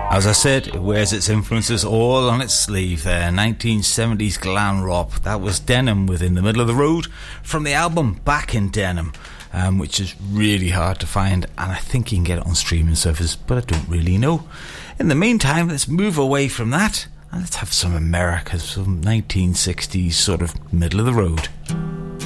As I said, it wears its influences all on its sleeve there. 1970s glam rock. That was Denim with In the Middle of the Road from the album Back in Denim, which is really hard to find, and I think you can get it on streaming services, but I don't really know. In the meantime, let's move away from that and let's have some America, some 1960s sort of middle of the road.